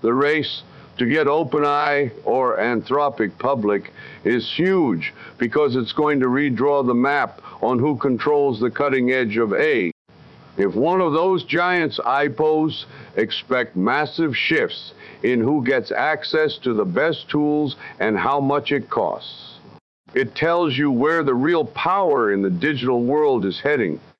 The race to get OpenAI or Anthropic public is huge because it's going to redraw the map on who controls the cutting edge of A. If one of those giants IPOs, expect massive shifts in who gets access to the best tools and how much it costs. It tells you where the real power in the digital world is heading.